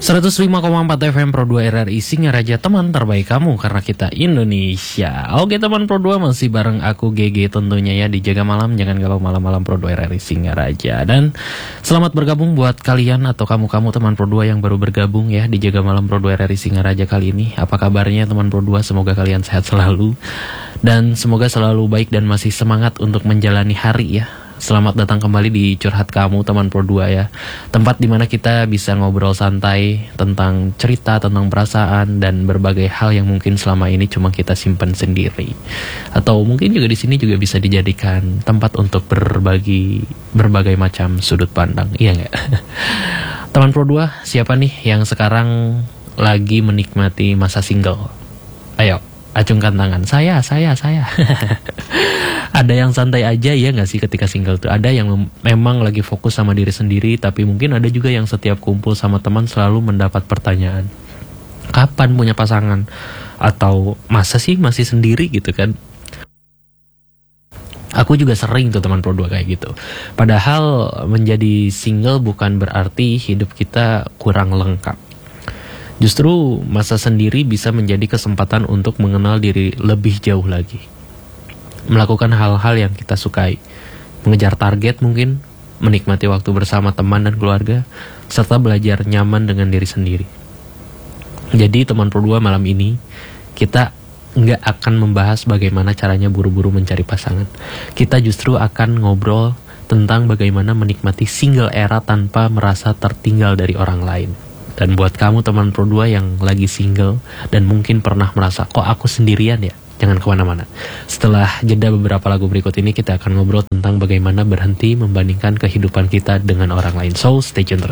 105,4 FM Pro 2 RRI Singaraja, teman terbaik kamu karena kita Indonesia. Oke teman Pro 2, masih bareng aku GG tentunya ya di Jaga Malam. Jangan galau malam-malam Pro 2 RRI Singaraja. Dan selamat bergabung buat kalian atau kamu-kamu teman Pro 2 yang baru bergabung ya di Jaga Malam Pro 2 RRI Singaraja kali ini. Apa kabarnya teman Pro 2? Semoga kalian sehat selalu dan semoga selalu baik dan masih semangat untuk menjalani hari ya. Selamat datang kembali di Curhat Kamu teman Pro 2 ya. Tempat dimana kita bisa ngobrol santai tentang cerita, tentang perasaan dan berbagai hal yang mungkin selama ini cuma kita simpan sendiri. Atau mungkin juga di sini juga bisa dijadikan tempat untuk berbagi berbagai macam sudut pandang. Iya nggak? Teman Pro 2, siapa nih yang sekarang lagi menikmati masa single? Ayo, acungkan tangan. Saya. Ada yang santai aja ya gak sih ketika single tuh? Ada yang memang lagi fokus sama diri sendiri, tapi mungkin ada juga yang setiap kumpul sama teman selalu mendapat pertanyaan, kapan punya pasangan? Atau masa sih masih sendiri gitu kan? Aku juga sering tuh teman Pro 2 kayak gitu. Padahal menjadi single bukan berarti hidup kita kurang lengkap. Justru masa sendiri bisa menjadi kesempatan untuk mengenal diri lebih jauh lagi. Melakukan hal-hal yang kita sukai, mengejar target mungkin, menikmati waktu bersama teman dan keluarga, serta belajar nyaman dengan diri sendiri. Jadi teman Pro 2, malam ini kita nggak akan membahas bagaimana caranya buru-buru mencari pasangan. Kita justru akan ngobrol tentang bagaimana menikmati single era tanpa merasa tertinggal dari orang lain. Dan buat kamu teman Pro 2 yang lagi single dan mungkin pernah merasa, kok aku sendirian ya? Jangan kemana-mana. Setelah jeda beberapa lagu berikut ini, kita akan ngobrol tentang bagaimana berhenti membandingkan kehidupan kita dengan orang lain. So, stay tune terus.